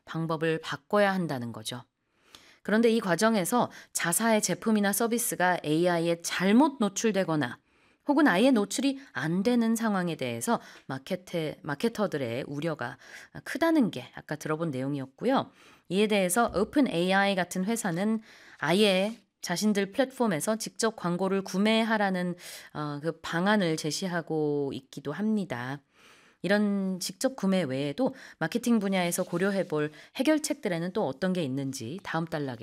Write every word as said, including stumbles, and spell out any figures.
방법을 바꿔야 한다는 거죠. 그런데 이 과정에서 자사의 제품이나 서비스가 에이아이에 잘못 노출되거나 혹은 아예 노출이 안 되는 상황에 대해서 마케테, 마케터들의 우려가 크다는 게 아까 들어본 내용이었고요. 이에 대해서 오픈 에이아이 같은 회사는 아예 자신들 플랫폼에서 직접 광고를 구매하라는 어, 그 방안을 제시하고 있기도 합니다. 이런 직접 구매 외에도 마케팅 분야에서 고려해 볼 해결책들에는 또 어떤 게 있는지 다음 단락에